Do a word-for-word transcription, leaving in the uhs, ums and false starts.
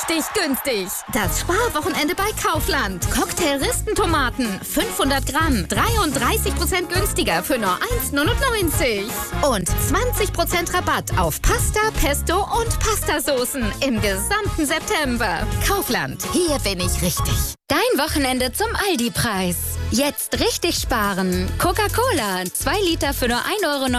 richtig günstig. Das Sparwochenende bei Kaufland. Cocktail-Ristentomaten, fünfhundert Gramm, dreiunddreißig Prozent günstiger für nur eins Komma neunundneunzig. Und zwanzig Prozent Rabatt auf Pasta, Pesto und Pastasoßen im gesamten September. Kaufland, hier bin ich richtig. Dein Wochenende zum Aldi-Preis. Jetzt richtig sparen. Coca-Cola, zwei Liter für nur ein Euro.